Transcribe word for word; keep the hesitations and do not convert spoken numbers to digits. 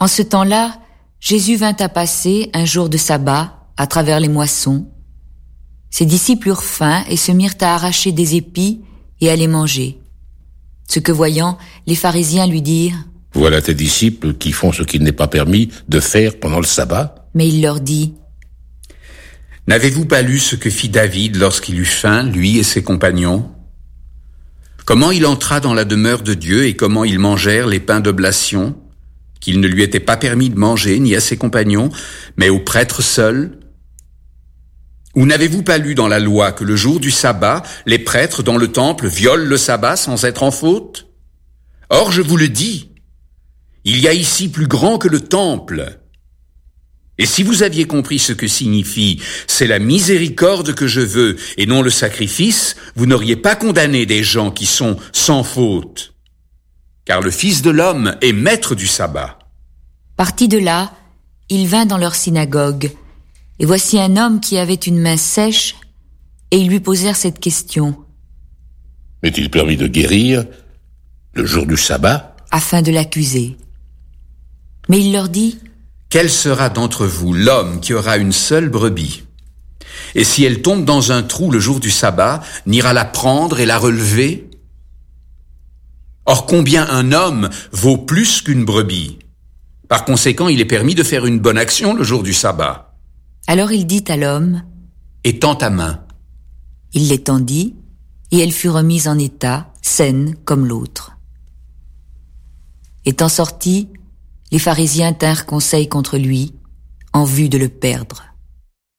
En ce temps-là, Jésus vint à passer un jour de sabbat à travers les moissons. Ses disciples eurent faim et se mirent à arracher des épis et à les manger. Ce que voyant, les pharisiens lui dirent: « Voilà tes disciples qui font ce qu'il n'est pas permis de faire pendant le sabbat. » Mais il leur dit: « N'avez-vous pas lu ce que fit David lorsqu'il eut faim, lui et ses compagnons? Comment il entra dans la demeure de Dieu et comment ils mangèrent les pains d'oblation, qu'il ne lui était pas permis de manger, ni à ses compagnons, mais aux prêtres seuls? Ou n'avez-vous pas lu dans la loi que le jour du sabbat, les prêtres dans le temple violent le sabbat sans être en faute? Or, je vous le dis, il y a ici plus grand que le temple. Et si vous aviez compris ce que signifie « c'est la miséricorde que je veux et non le sacrifice », vous n'auriez pas condamné des gens qui sont sans faute. Car le Fils de l'homme est maître du sabbat. » Parti de là, il vint dans leur synagogue, et voici un homme qui avait une main sèche, et ils lui posèrent cette question. « Est-il permis de guérir le jour du sabbat ?» Afin de l'accuser. Mais il leur dit: « Quel sera d'entre vous l'homme qui aura une seule brebis? Et si elle tombe dans un trou le jour du sabbat, n'ira la prendre et la relever? Or combien un homme vaut plus qu'une brebis? Par conséquent, il est permis de faire une bonne action le jour du sabbat. » Alors il dit à l'homme: « Étends ta main. » Il l'étendit, et elle fut remise en état, saine comme l'autre. Étant sortis, les pharisiens tinrent conseil contre lui, en vue de le perdre.